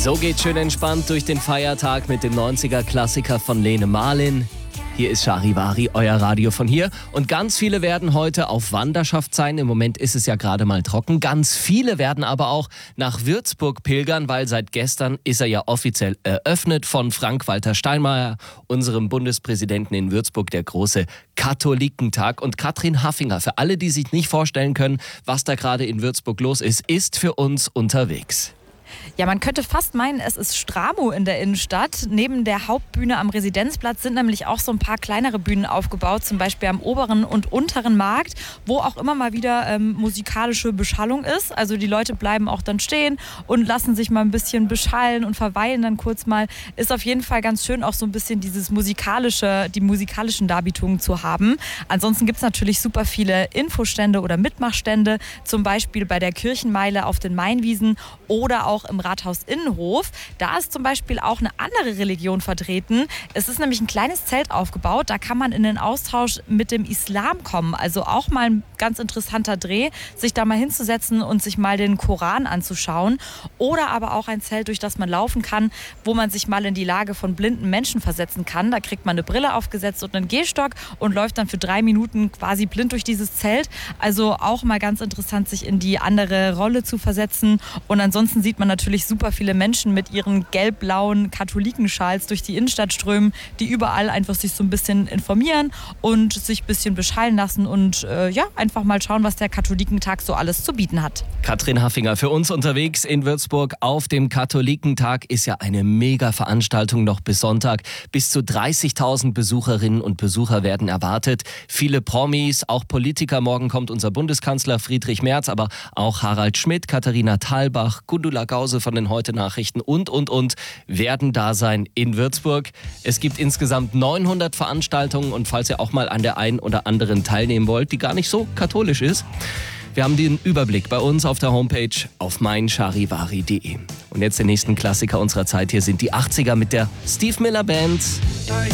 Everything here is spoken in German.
So geht's schön entspannt durch den Feiertag mit dem 90er-Klassiker von Lene Marlin. Hier ist Charivari, euer Radio von hier. Und ganz viele werden heute auf Wanderschaft sein. Im Moment ist es ja gerade mal trocken. Ganz viele werden aber auch nach Würzburg pilgern, weil seit gestern ist er ja offiziell eröffnet von Frank-Walter Steinmeier, unserem Bundespräsidenten in Würzburg, der große Katholikentag. Und Katrin Haffinger, für alle, die sich nicht vorstellen können, was da gerade in Würzburg los ist für uns unterwegs. Ja, man könnte fast meinen, es ist Stramo in der Innenstadt. Neben der Hauptbühne am Residenzplatz sind nämlich auch so ein paar kleinere Bühnen aufgebaut, zum Beispiel am oberen und unteren Markt, wo auch immer mal wieder musikalische Beschallung ist. Also die Leute bleiben auch dann stehen und lassen sich mal ein bisschen beschallen und verweilen dann kurz mal. Ist auf jeden Fall ganz schön, auch so ein bisschen die musikalischen Darbietungen zu haben. Ansonsten gibt es natürlich super viele Infostände oder Mitmachstände, zum Beispiel bei der Kirchenmeile auf den Mainwiesen oder auch im Rathaus Innenhof. Da ist zum Beispiel auch eine andere Religion vertreten. Es ist nämlich ein kleines Zelt aufgebaut. Da kann man in den Austausch mit dem Islam kommen. Also auch mal ein ganz interessanter Dreh, sich da mal hinzusetzen und sich mal den Koran anzuschauen. Oder aber auch ein Zelt, durch das man laufen kann, wo man sich mal in die Lage von blinden Menschen versetzen kann. Da kriegt man eine Brille aufgesetzt und einen Gehstock und läuft dann für 3 Minuten quasi blind durch dieses Zelt. Also auch mal ganz interessant, sich in die andere Rolle zu versetzen. Und ansonsten sieht man natürlich super viele Menschen mit ihren gelb-blauen Katholikenschals durch die Innenstadt strömen, die überall einfach sich so ein bisschen informieren und sich ein bisschen beschallen lassen und einfach mal schauen, was der Katholikentag so alles zu bieten hat. Katrin Haffinger für uns unterwegs in Würzburg auf dem Katholikentag ist ja eine Mega-Veranstaltung noch bis Sonntag. Bis zu 30.000 Besucherinnen und Besucher werden erwartet. Viele Promis, auch Politiker. Morgen kommt unser Bundeskanzler Friedrich Merz, aber auch Harald Schmidt, Katharina Thalbach, Gundula Gause von den Heute-Nachrichten und werden da sein in Würzburg. Es gibt insgesamt 900 Veranstaltungen und falls ihr auch mal an der einen oder anderen teilnehmen wollt, die gar nicht so katholisch ist, wir haben den Überblick bei uns auf der Homepage auf meincharivari.de. Und jetzt den nächsten Klassiker unserer Zeit. Hier sind die 80er mit der Steve Miller Band.